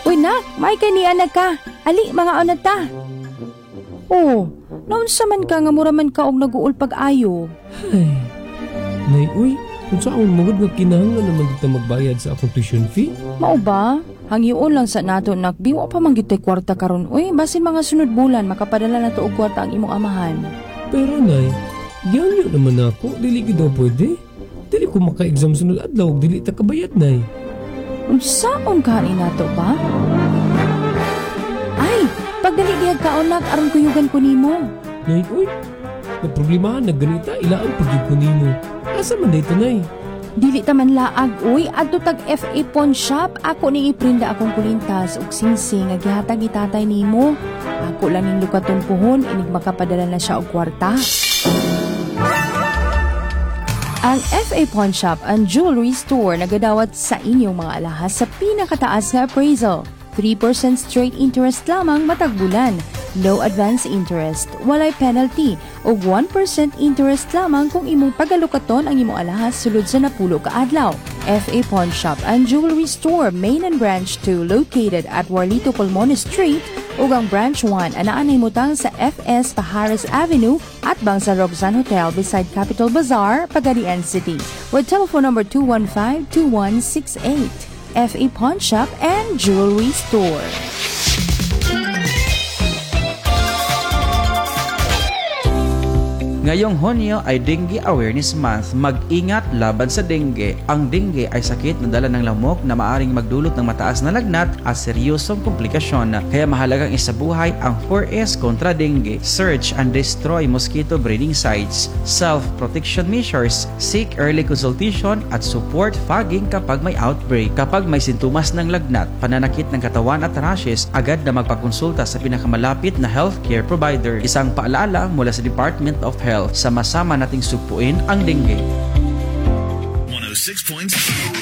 Uy nak, may kaniana ka. Ali, mga onat ta. Oh, naunsa man ka nga mura man ka og naguol pag-ayo. Ay, nay, uy, kung saan magod nga kinahanglan naman dito magbayad sa akong tuition fee? Mao ba? Hangyoon lang sa nato nak, biwa pa man gyud tay kwarta karon. Uy, basin mga sunod bulan makapadala na to og kwarta ang imong amahan. Pero nay, giyangyo naman ako, dili gid daw pwede. Dili ko maka-exam sunod adlaw, dili ta kabayad nay. Unsaon ka ni nato ba? Ay, pagdali giyag ka onak aron kuyugan ko nimo. Nay, uy, nagproblemahan na ganita, ilaan pagyud ko nimo. Asa man dito nay? Dili ta man laag, uy, adto tag FA Pawn Shop. Ako ning iprinda akong kulintas ug singsing nga gihatag itatay nimo. Ako lang ning lukaton puhon inig makapadala na siya og kwarta. Ang FA Pawn Shop, ang jewelry store nagadawat sa inyong mga alahas sa pinakataas nga appraisal. 3% straight interest lamang matag bulan. No advance interest, walay penalty, o 1% interest lamang kung imong pagalukaton ang imong alahas sulod sa napulo ka adlaw. FA Pawn Shop and Jewelry Store, Main and Branch 2, located at Warlito Pulmones Street, ug ang Branch 1 anaa nahimutang sa FS Pajares Avenue at Bangsa Roxanne Hotel beside Capital Bazaar, Pagadian City, with telephone number 215-2168. FA Pawn Shop and Jewelry Store. Ngayong Hunyo ay Dengue Awareness Month. Mag-ingat laban sa dengue. Ang dengue ay sakit na dala ng lamok na maaring magdulot ng mataas na lagnat at seryosong komplikasyon. Kaya mahalagang isabuhay ang 4S kontra dengue. Search and destroy mosquito breeding sites. Self-protection measures. Seek early consultation at support fogging kapag may outbreak. Kapag may sintomas ng lagnat, pananakit ng katawan at rashes, agad na magpakonsulta sa pinakamalapit na healthcare provider. Isang paalala mula sa Department of Health. Sama-sama nating supuin ang dengue. 106.7